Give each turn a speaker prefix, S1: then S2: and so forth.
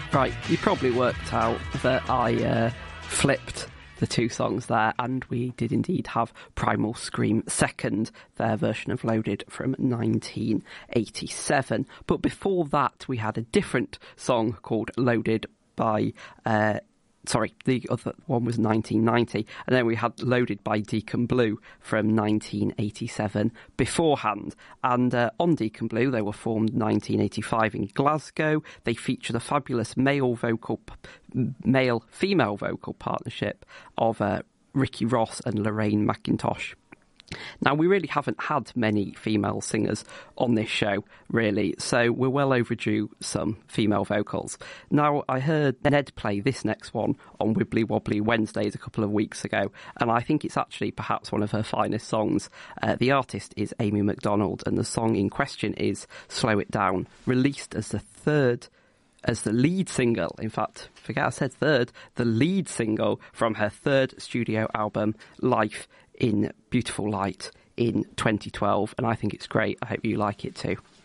S1: Right, you probably worked out that I flipped the two songs there, and we did indeed have Primal Scream second, their version of Loaded from 1987. But before that, we had a different song called Loaded by... the other one was 1990, and then we had Loaded by Deacon Blue from 1987 beforehand. And on Deacon Blue, they were formed in 1985 in Glasgow. They feature the fabulous male-female vocal partnership of Ricky Ross and Lorraine McIntosh. Now, we really haven't had many female singers on this show, really, so we're well overdue some female vocals. Now, I heard Ned play this next one on Wibbly Wobbly Wednesdays a couple of weeks ago, and I think it's actually perhaps one of her finest songs. The artist is Amy MacDonald, and the song in question is Slow It Down, released as the lead single, in fact, forget I said third, the lead single from her third studio album, Life in Beautiful Light, in 2012, and I think it's great. I hope you like it too.